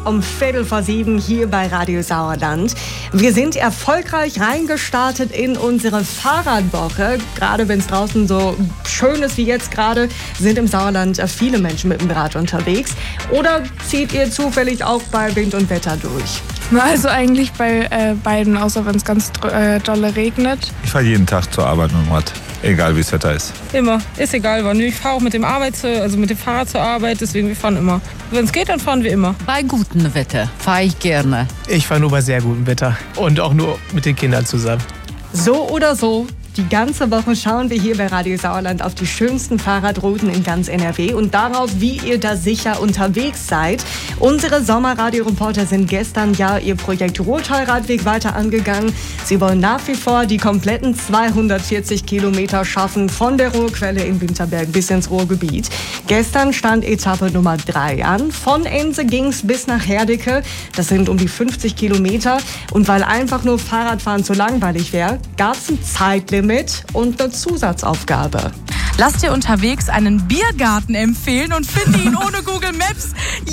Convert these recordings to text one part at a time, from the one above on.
um 6:15 hier bei Radio Sauerland. Wir sind erfolgreich reingestartet in unsere Fahrradwoche. Gerade wenn es draußen so schön ist wie jetzt gerade, sind im Sauerland viele Menschen mit dem Rad unterwegs. Oder zieht ihr zufällig auch bei Wind und Wetter durch? Also eigentlich bei beiden, außer wenn es ganz dolle regnet. Ich fahre jeden Tag zur Arbeit mit dem Rad, egal wie das Wetter ist. Immer, ist egal wann. Ich fahre auch mit dem Fahrrad zur Arbeit, deswegen wir fahren immer. Wenn es geht, dann fahren wir immer. Bei gutem Wetter fahre ich gerne. Ich fahre nur bei sehr gutem Wetter und auch nur mit den Kindern zusammen. So oder so, die ganze Woche schauen wir hier bei Radio Sauerland auf die schönsten Fahrradrouten in ganz NRW und darauf, wie ihr da sicher unterwegs seid. Unsere Sommerradio-Reporter sind gestern ja ihr Projekt Ruhrtal-Radweg weiter angegangen. Sie wollen nach wie vor die kompletten 240 Kilometer schaffen, von der Ruhrquelle in Winterberg bis ins Ruhrgebiet. Gestern stand Etappe Nummer 3 an. Von Ense ging's bis nach Herdecke. Das sind um die 50 Kilometer. Und weil einfach nur Fahrradfahren zu langweilig wäre, gab's ein Zeitlimit und eine Zusatzaufgabe. Lass dir unterwegs einen Biergarten empfehlen und finde ihn ohne Google Maps.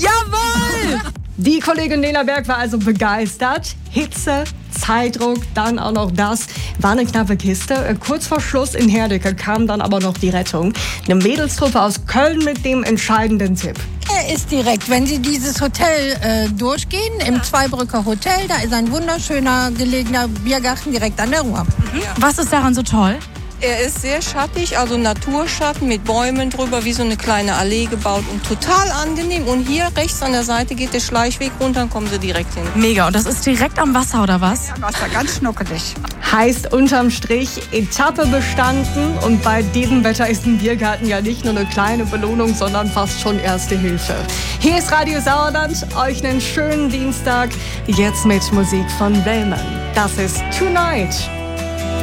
Jawohl! Die Kollegin Lena Berg war also begeistert. Hitze, Zeitdruck, dann auch noch das. War eine knappe Kiste. Kurz vor Schluss in Herdecke kam dann aber noch die Rettung. Eine Mädelstruppe aus Köln mit dem entscheidenden Tipp. Er ist direkt, wenn Sie dieses Hotel durchgehen, im Zweibrücker Hotel, da ist ein wunderschöner gelegener Biergarten direkt an der Ruhr. Was ist daran so toll? Er ist sehr schattig, also Naturschatten mit Bäumen drüber, wie so eine kleine Allee gebaut und total angenehm. Und hier rechts an der Seite geht der Schleichweg runter, dann kommen Sie direkt hin. Mega, und das ist direkt am Wasser, oder was? Ja, Wasser, ganz schnuckelig. Heißt unterm Strich Etappe bestanden und bei diesem Wetter ist ein Biergarten ja nicht nur eine kleine Belohnung, sondern fast schon Erste Hilfe. Hier ist Radio Sauerland, euch einen schönen Dienstag, jetzt mit Musik von Wellman. Das ist Tonight.